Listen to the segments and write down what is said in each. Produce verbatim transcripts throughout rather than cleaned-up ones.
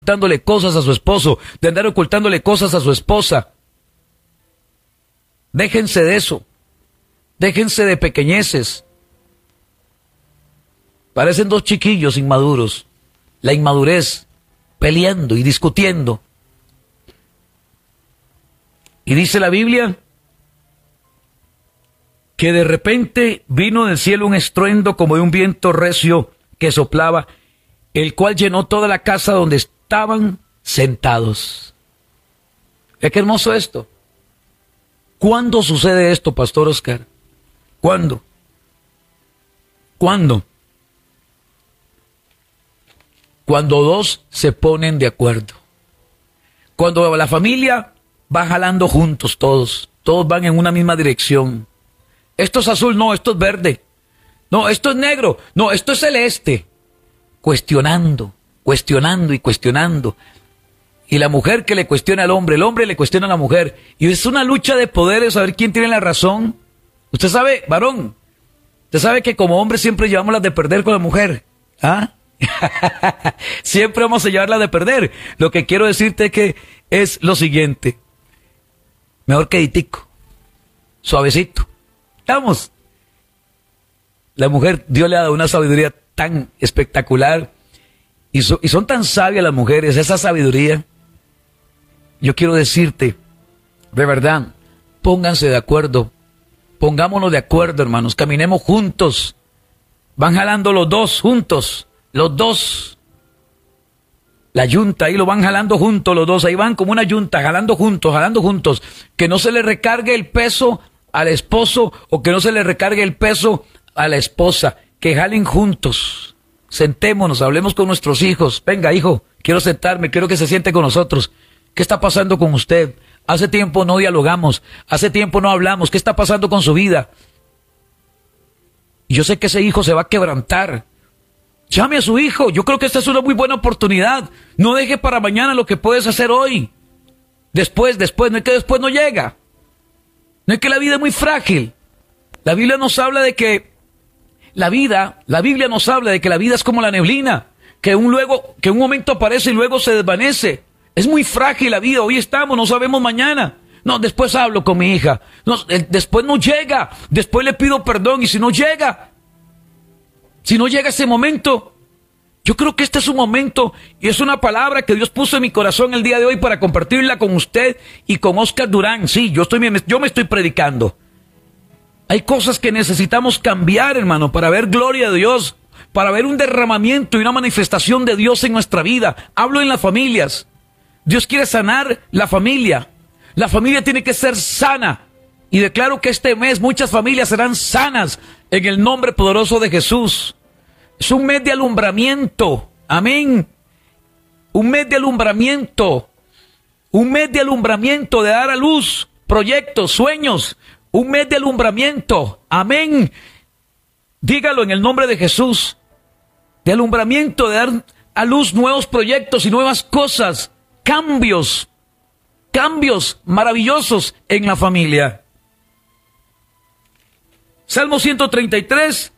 ocultándole cosas a su esposo, de andar ocultándole cosas a su esposa. Déjense de eso. Déjense de pequeñeces. Parecen dos chiquillos inmaduros. La inmadurez, peleando y discutiendo. Y dice la Biblia que de repente vino del cielo un estruendo como de un viento recio que soplaba, el cual llenó toda la casa donde estaban sentados. ¿Ve qué hermoso esto? ¿Cuándo sucede esto, Pastor Oscar? ¿Cuándo? ¿Cuándo? Cuando dos se ponen de acuerdo. Cuando la familia va jalando juntos todos. Todos van en una misma dirección. Esto es azul, no, esto es verde. No, esto es negro, no, esto es celeste. Cuestionando, cuestionando y cuestionando. Y la mujer que le cuestiona al hombre, el hombre le cuestiona a la mujer. Y es una lucha de poderes, a ver quién tiene la razón. Usted sabe, varón, usted sabe que como hombre siempre llevamos las de perder con la mujer. ¿Ah? Siempre vamos a llevarla de perder. Lo que quiero decirte que es lo siguiente. Mejor queditico, suavecito. Vamos. La mujer, Dios le ha dado una sabiduría tan espectacular. Y, so, y son tan sabias las mujeres, esa sabiduría. Yo quiero decirte, de verdad, pónganse de acuerdo. Pongámonos de acuerdo, hermanos. Caminemos juntos. Van jalando los dos juntos. Los dos. La yunta, ahí lo van jalando juntos los dos. Ahí van como una yunta, jalando juntos, jalando juntos. Que no se le recargue el peso al esposo o que no se le recargue el peso a la esposa. Que jalen juntos. Sentémonos, hablemos con nuestros hijos. Venga, hijo, quiero sentarme, quiero que se siente con nosotros. ¿Qué está pasando con usted? Hace tiempo no dialogamos, hace tiempo no hablamos. ¿Qué está pasando con su vida? Y yo sé que ese hijo se va a quebrantar. Llame a su hijo. Yo creo que esta es una muy buena oportunidad. No deje para mañana lo que puedes hacer hoy. Después, después, no es que después no llega. No es que la vida es muy frágil. La Biblia nos habla de que la vida, la Biblia nos habla de que la vida es como la neblina, que un luego, que un momento aparece y luego se desvanece. Es muy frágil la vida. Hoy estamos, no sabemos mañana. No, después hablo con mi hija. No, después no llega. Después le pido perdón y si no llega, si no llega ese momento, yo creo que este es un momento y es una palabra que Dios puso en mi corazón el día de hoy para compartirla con usted y con Oscar Durán. Sí, yo estoy, yo me estoy predicando. Hay cosas que necesitamos cambiar, hermano, para ver gloria de Dios, para ver un derramamiento y una manifestación de Dios en nuestra vida. Hablo en las familias. Dios quiere sanar la familia. La familia tiene que ser sana. Y declaro que este mes muchas familias serán sanas en el nombre poderoso de Jesús. Es un mes de alumbramiento. Amén. Un mes de alumbramiento. Un mes de alumbramiento, de dar a luz proyectos, sueños. Un mes de alumbramiento. Amén. Dígalo en el nombre de Jesús. De alumbramiento, de dar a luz nuevos proyectos y nuevas cosas. Cambios. Cambios maravillosos en la familia. Salmo ciento treinta y tres.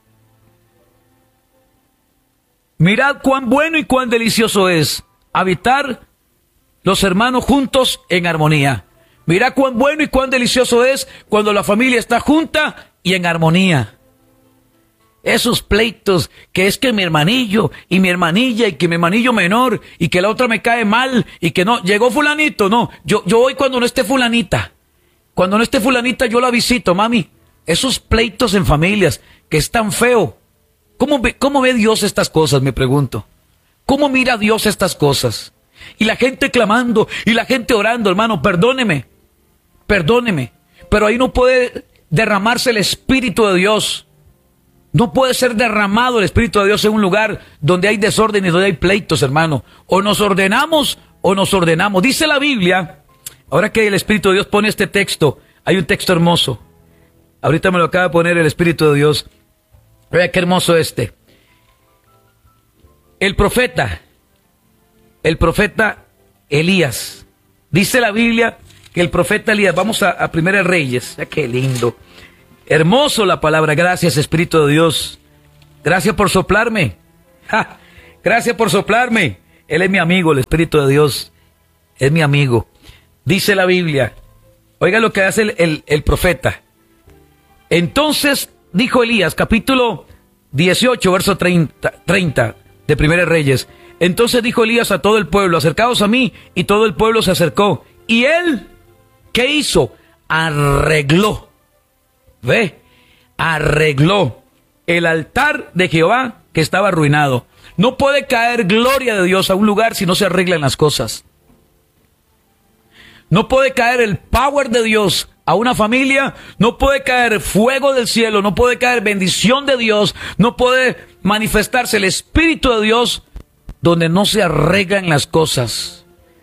Mirad cuán bueno y cuán delicioso es habitar los hermanos juntos en armonía. Mirad cuán bueno y cuán delicioso es cuando la familia está junta y en armonía. Esos pleitos, que es que mi hermanillo y mi hermanilla y que mi hermanillo menor y que la otra me cae mal y que no, llegó fulanito, no, yo, yo voy cuando no esté fulanita. Cuando no esté fulanita yo la visito, mami. Esos pleitos en familias que es tan feo. ¿Cómo ve, cómo ve Dios estas cosas, me pregunto? ¿Cómo mira Dios estas cosas? Y la gente clamando y la gente orando, hermano, perdóneme, perdóneme. Pero ahí no puede derramarse el Espíritu de Dios. No puede ser derramado el Espíritu de Dios en un lugar donde hay desorden y donde hay pleitos, hermano. O nos ordenamos o nos ordenamos. Dice la Biblia, ahora que el Espíritu de Dios pone este texto, hay un texto hermoso. Ahorita me lo acaba de poner el Espíritu de Dios. Vea qué hermoso este. El profeta, el profeta Elías. Dice la Biblia que el profeta Elías, vamos a, a Primera Reyes. Vea qué lindo. Hermoso la palabra. Gracias, Espíritu de Dios. Gracias por soplarme. ¡Ja! Gracias por soplarme. Él es mi amigo, el Espíritu de Dios es mi amigo. Dice la Biblia, oiga lo que hace el, el, el profeta. Entonces dijo Elías, capítulo dieciocho, verso treinta, treinta de Primera de Reyes. Entonces dijo Elías a todo el pueblo, acercaos a mí, y todo el pueblo se acercó. Y él, ¿qué hizo? Arregló, ve, arregló el altar de Jehová que estaba arruinado. No puede caer gloria de Dios a un lugar si no se arreglan las cosas. No puede caer el power de Dios a una familia, no puede caer fuego del cielo, no puede caer bendición de Dios, no puede manifestarse el Espíritu de Dios donde no se arreglan las cosas,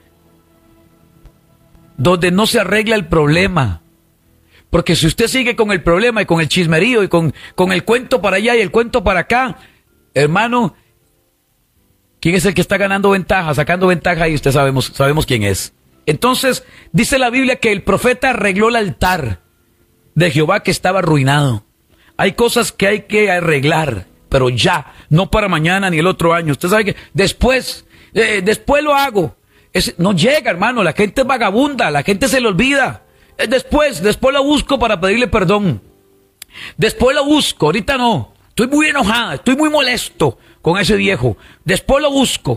donde no se arregla el problema. Porque si usted sigue con el problema y con el chismerío y con, con el cuento para allá y el cuento para acá, hermano, ¿quién es el que está ganando ventaja, sacando ventaja? Y usted sabemos, sabemos quién es. Entonces, dice la Biblia que el profeta arregló el altar de Jehová que estaba arruinado. Hay cosas que hay que arreglar, pero ya, no para mañana ni el otro año. Usted sabe que después, eh, después lo hago. Es, no llega, hermano, la gente es vagabunda, la gente se le olvida. Eh, después, después lo busco para pedirle perdón. Después lo busco, ahorita no. Estoy muy enojada, estoy muy molesto con ese viejo. Después lo busco.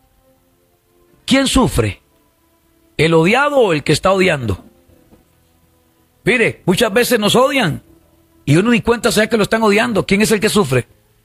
¿Quién sufre? ¿El odiado o el que está odiando? Mire, muchas veces nos odian y uno ni cuenta se da que lo están odiando. ¿Quién es el que sufre?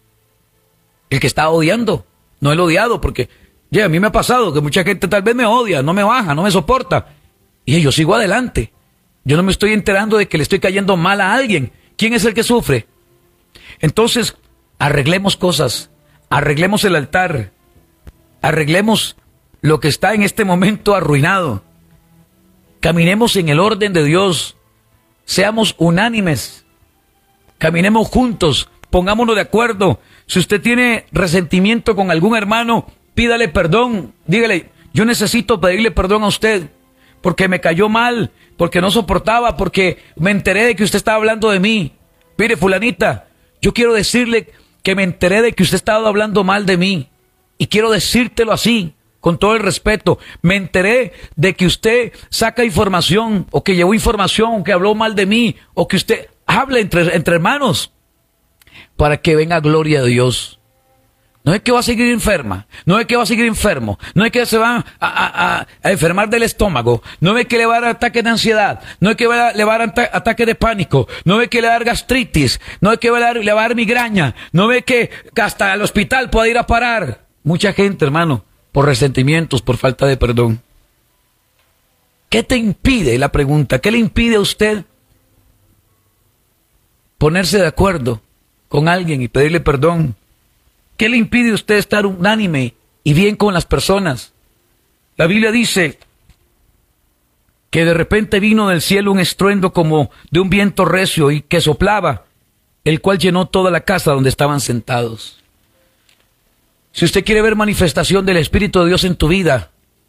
El que está odiando, no el odiado, porque ya a mí me ha pasado que mucha gente tal vez me odia, no me baja, no me soporta, y yo sigo adelante. Yo no me estoy enterando de que le estoy cayendo mal a alguien. ¿Quién es el que sufre? Entonces, arreglemos cosas, arreglemos el altar, arreglemos lo que está en este momento arruinado. Caminemos en el orden de Dios. Seamos unánimes. Caminemos juntos. Pongámonos de acuerdo. Si usted tiene resentimiento con algún hermano, pídale perdón. Dígale, yo necesito pedirle perdón a usted porque me cayó mal, porque no soportaba, porque me enteré de que usted estaba hablando de mí. Mire, fulanita, yo quiero decirle que me enteré de que usted estaba hablando mal de mí. Y quiero decírtelo así, con todo el respeto. Me enteré de que usted saca información, o que llevó información, o que habló mal de mí, o que usted hable entre, entre hermanos, para que venga gloria de Dios. No es que va a seguir enferma, no es que va a seguir enfermo, no es que se va a, a, a, a enfermar del estómago, no es que le va a dar ataque de ansiedad, no es que va a, le va a dar ataque de pánico, no es que le va a dar gastritis, no es que va a dar, le va a dar migraña, no es que hasta al hospital pueda ir a parar. Mucha gente, hermano, por resentimientos, por falta de perdón. ¿Qué te impide? La pregunta, ¿qué le impide a usted ponerse de acuerdo con alguien y pedirle perdón? ¿Qué le impide a usted estar unánime y bien con las personas? La Biblia dice que de repente vino del cielo un estruendo como de un viento recio y que soplaba, el cual llenó toda la casa donde estaban sentados. Si usted quiere ver manifestación del Espíritu de Dios en tu vida,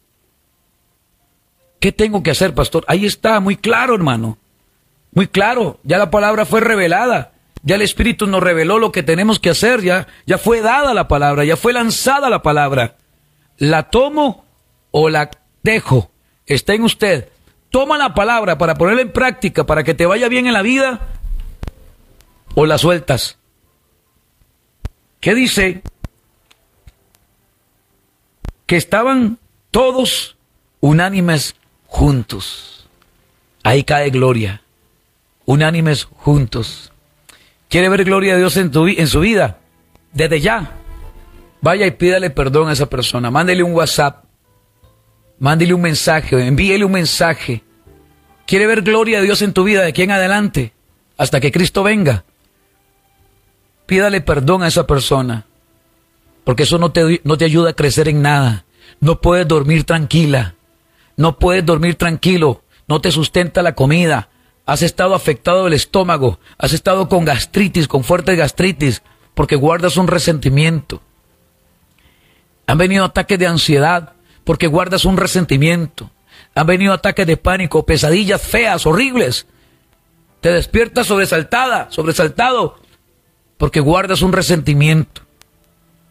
¿qué tengo que hacer, pastor? Ahí está, muy claro, hermano. Muy claro, ya la palabra fue revelada. Ya el Espíritu nos reveló lo que tenemos que hacer, ya, ya fue dada la palabra, ya fue lanzada la palabra. ¿La tomo o la dejo? Está en usted. Toma la palabra para ponerla en práctica, para que te vaya bien en la vida, o la sueltas. ¿Qué dice? Que estaban todos unánimes juntos. Ahí cae gloria. Unánimes juntos. ¿Quiere ver gloria de Dios en, tu, en su vida? Desde ya, vaya y pídale perdón a esa persona. Mándele un WhatsApp. Mándele un mensaje. Envíele un mensaje. ¿Quiere ver gloria de Dios en tu vida de aquí en adelante? Hasta que Cristo venga. Pídale perdón a esa persona. Porque eso no te, no te ayuda a crecer en nada. No puedes dormir tranquila. No puedes dormir tranquilo. No te sustenta la comida. Has estado afectado del estómago, has estado con gastritis, con fuerte gastritis, porque guardas un resentimiento. Han venido ataques de ansiedad, porque guardas un resentimiento. Han venido ataques de pánico, pesadillas feas, horribles. Te despiertas sobresaltada, sobresaltado, porque guardas un resentimiento.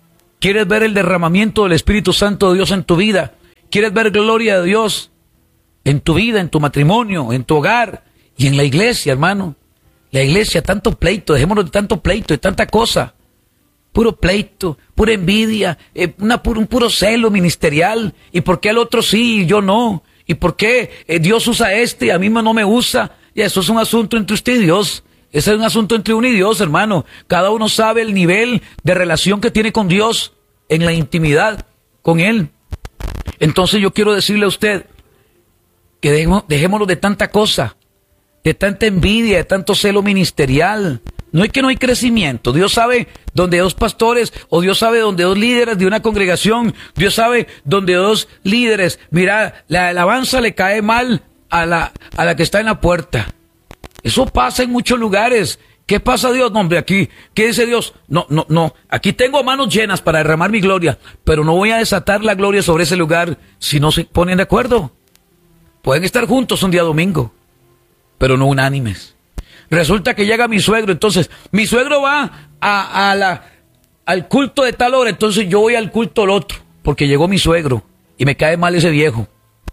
¿Quieres ver el derramamiento del Espíritu Santo de Dios en tu vida? ¿Quieres ver gloria de Dios en tu vida, en tu matrimonio, en tu hogar y en la iglesia, hermano? La iglesia, tanto pleito, dejémonos de tanto pleito, de tanta cosa. Puro pleito, pura envidia, eh, una, puro, un puro celo ministerial. ¿Y por qué el otro sí y yo no? ¿Y por qué eh, Dios usa este y a mí no me usa? Y eso es un asunto entre usted y Dios. Ese es un asunto entre uno y Dios, hermano. Cada uno sabe el nivel de relación que tiene con Dios en la intimidad con Él. Entonces yo quiero decirle a usted que dejemos, dejémonos de tanta cosa, de tanta envidia, de tanto celo ministerial. No es que no hay crecimiento. Dios sabe donde dos pastores, o Dios sabe donde dos líderes de una congregación, Dios sabe donde dos líderes, mira, la alabanza le cae mal a la, a la que está en la puerta. Eso pasa en muchos lugares. ¿Qué pasa, Dios? No, hombre, aquí, ¿qué dice Dios? No, no, no. Aquí tengo manos llenas para derramar mi gloria, pero no voy a desatar la gloria sobre ese lugar si no se ponen de acuerdo. Pueden estar juntos un día domingo, pero no unánimes. Resulta que llega mi suegro, entonces, mi suegro va a, a la, al culto de tal hora, entonces yo voy al culto del otro, porque llegó mi suegro y me cae mal ese viejo.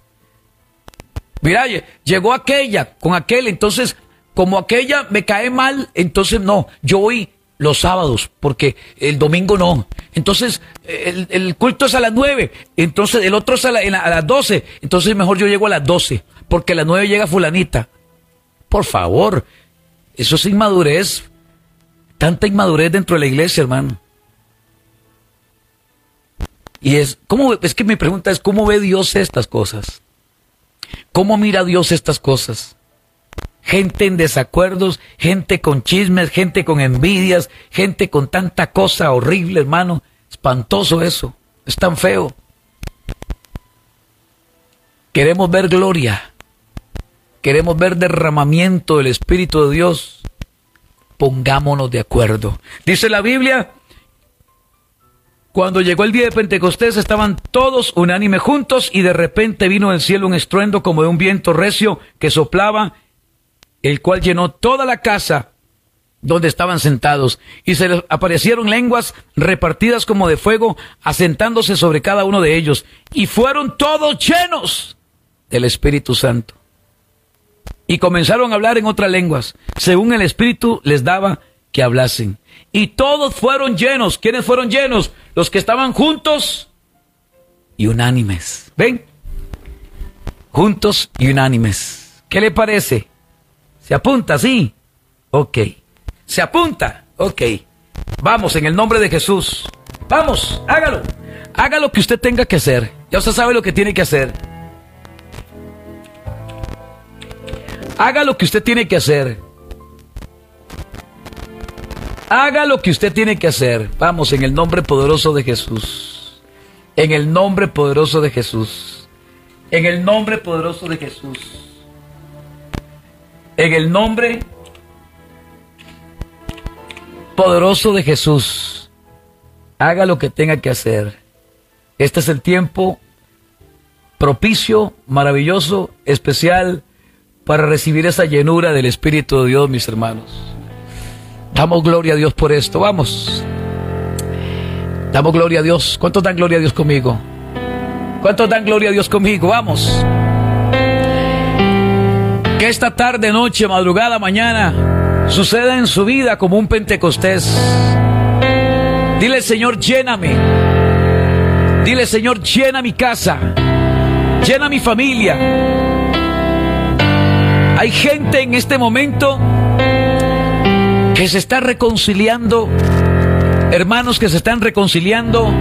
Mira, llegó aquella con aquel, entonces, como aquella me cae mal, entonces no, yo voy los sábados, porque el domingo no. Entonces, el, el culto es a las nueve, entonces el otro es a, la, a las doce, entonces mejor yo llego a las doce, porque a las nueve llega fulanita. Por favor, eso es inmadurez, tanta inmadurez dentro de la iglesia, hermano. Y es, ¿cómo, es que mi pregunta es, ¿cómo ve Dios estas cosas? ¿Cómo mira Dios estas cosas? Gente en desacuerdos, gente con chismes, gente con envidias, gente con tanta cosa horrible, hermano. Espantoso eso, es tan feo. Queremos ver gloria, queremos ver derramamiento del Espíritu de Dios. Pongámonos de acuerdo. Dice la Biblia, cuando llegó el día de Pentecostés estaban todos unánimes juntos y de repente vino del cielo un estruendo como de un viento recio que soplaba, el cual llenó toda la casa donde estaban sentados, y se les aparecieron lenguas repartidas como de fuego, asentándose sobre cada uno de ellos, y fueron todos llenos del Espíritu Santo. Y comenzaron a hablar en otras lenguas, según el Espíritu les daba que hablasen. Y todos fueron llenos. ¿Quiénes fueron llenos? Los que estaban juntos y unánimes. ¿Ven? Juntos y unánimes. ¿Qué le parece? ¿Se apunta? ¿Sí? Ok. ¿Se apunta? Ok. Vamos, en el nombre de Jesús. Vamos, hágalo. Haga lo que usted tenga que hacer. Ya usted sabe lo que tiene que hacer. Haga lo que usted tiene que hacer. Haga lo que usted tiene que hacer. Vamos, en el nombre poderoso de Jesús. En el nombre poderoso de Jesús. En el nombre poderoso de Jesús. En el nombre poderoso de Jesús. Haga lo que tenga que hacer. Este es el tiempo propicio, maravilloso, especial para recibir esa llenura del Espíritu de Dios, mis hermanos. Damos gloria a Dios por esto, vamos. Damos gloria a Dios. ¿Cuántos dan gloria a Dios conmigo? ¿Cuántos dan gloria a Dios conmigo? Vamos. Que esta tarde, noche, madrugada, mañana suceda en su vida como un Pentecostés. Dile, Señor, lléname. Dile, Señor, llena mi casa. Llena mi familia. Hay gente en este momento que se está reconciliando, hermanos que se están reconciliando,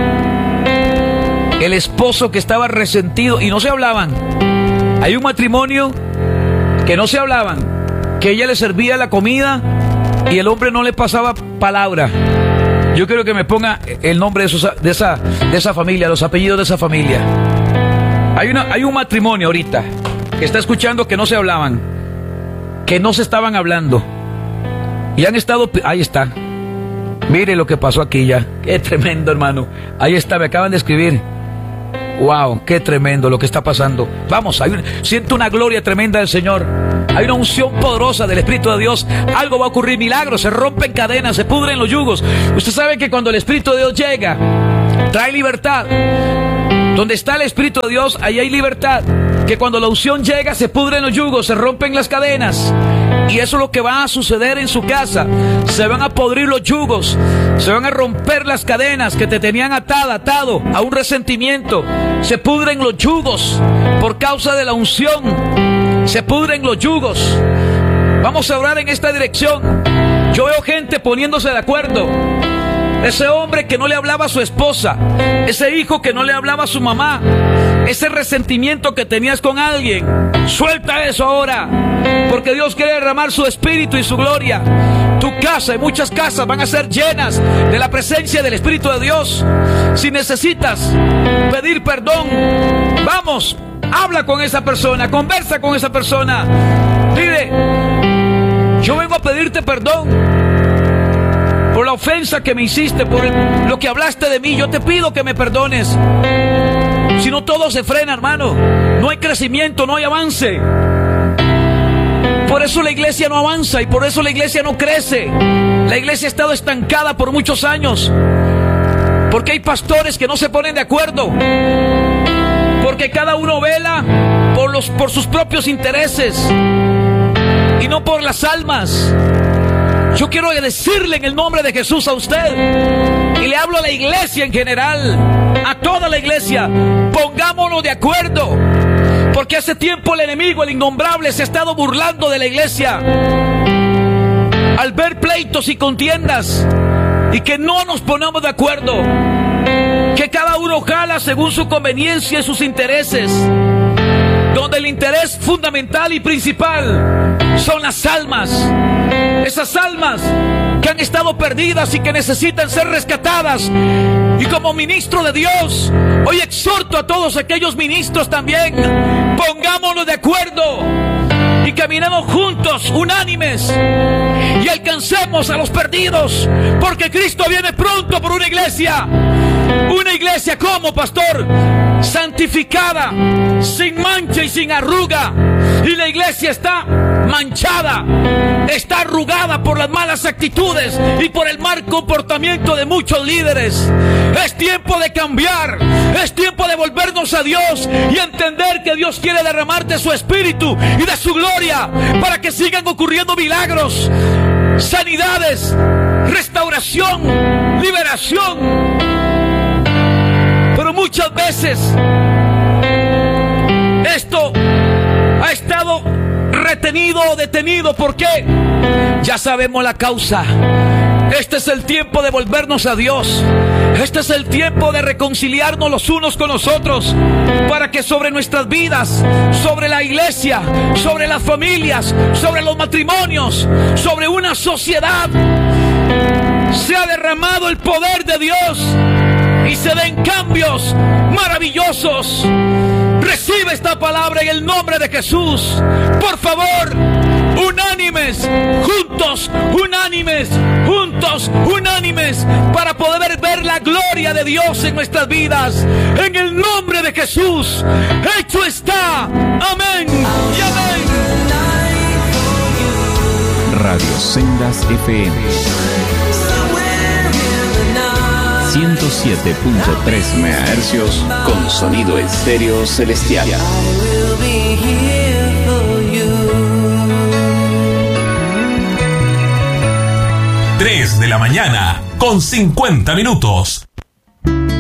el esposo que estaba resentido y no se hablaban. Hay un matrimonio que no se hablaban, que ella le servía la comida y el hombre no le pasaba palabra. Yo quiero que me ponga el nombre de, esos, de, esa, de esa familia, los apellidos de esa familia. Hay, una, hay un matrimonio ahorita que está escuchando que no se hablaban, que no se estaban hablando. Y han estado... Ahí está. Mire lo que pasó aquí ya. Qué tremendo, hermano. Ahí está, me acaban de escribir. Wow, qué tremendo lo que está pasando. Vamos, hay un, siento una gloria tremenda del Señor. Hay una unción poderosa del Espíritu de Dios. Algo va a ocurrir, milagros, se rompen cadenas, se pudren los yugos. Usted sabe que cuando el Espíritu de Dios llega, trae libertad. Donde está el Espíritu de Dios, ahí hay libertad. Que cuando la unción llega, se pudren los yugos, se rompen las cadenas. Y eso es lo que va a suceder en su casa. Se van a podrir los yugos, se van a romper las cadenas que te tenían atada, atado a un resentimiento. Se pudren los yugos por causa de la unción. Se pudren los yugos. Vamos a orar en esta dirección. Yo veo gente poniéndose de acuerdo. Ese hombre que no le hablaba a su esposa, ese hijo que no le hablaba a su mamá, ese resentimiento que tenías con alguien, suelta eso ahora, porque Dios quiere derramar su espíritu y su gloria. Tu casa y muchas casas van a ser llenas de la presencia del Espíritu de Dios. Si necesitas pedir perdón, vamos, habla con esa persona, conversa con esa persona. Dile: yo vengo a pedirte perdón por la ofensa que me hiciste, por el, lo que hablaste de mí. Yo te pido que me perdones. Si no, todo se frena, hermano. No hay crecimiento, no hay avance. Por eso la iglesia no avanza y por eso la iglesia no crece. La iglesia ha estado estancada por muchos años. Porque hay pastores que no se ponen de acuerdo. Porque cada uno vela por, los, por sus propios intereses y no por las almas. Yo quiero decirle en el nombre de Jesús a usted, y le hablo a la iglesia en general, a toda la iglesia: pongámonos de acuerdo, porque hace tiempo el enemigo, el innombrable, se ha estado burlando de la iglesia al ver pleitos y contiendas, y que no nos ponemos de acuerdo, que cada uno jala según su conveniencia y sus intereses, donde el interés fundamental y principal son las almas. Esas almas que han estado perdidas y que necesitan ser rescatadas. Y como ministro de Dios, hoy exhorto a todos aquellos ministros también: pongámonos de acuerdo y caminemos juntos, unánimes, y alcancemos a los perdidos, porque Cristo viene pronto por una iglesia. Una iglesia, como pastor, santificada, sin mancha y sin arruga. Y la iglesia está manchada, está arrugada por las malas actitudes y por el mal comportamiento de muchos líderes. Es tiempo de cambiar, es tiempo de volvernos a Dios y entender que Dios quiere derramar de su espíritu y de su gloria para que sigan ocurriendo milagros, sanidades, restauración, liberación. Pero muchas veces esto ha estado retenido o detenido. ¿Por qué? Ya sabemos la causa. Este es el tiempo de volvernos a Dios. Este es el tiempo de reconciliarnos los unos con los otros, para que sobre nuestras vidas, sobre la iglesia, sobre las familias, sobre los matrimonios, sobre una sociedad, sea derramado el poder de Dios y se den cambios maravillosos. Recibe esta palabra en el nombre de Jesús. Por favor, unánimes, juntos, unánimes, juntos, unánimes, para poder ver la gloria de Dios en nuestras vidas. En el nombre de Jesús, hecho está. Amén y amén. Radio Sendas F M ciento siete punto tres megahercios con sonido estéreo celestial. tres de la mañana con cincuenta minutos.